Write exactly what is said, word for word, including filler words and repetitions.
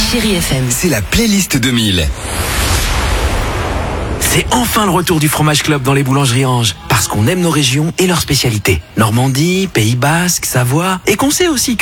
Chérie F M. C'est la playlist deux mille. C'est enfin le retour du Fromage Club dans les boulangeries Ange. Parce qu'on aime nos régions et leurs spécialités. Normandie, Pays Basque, Savoie. Et qu'on sait aussi que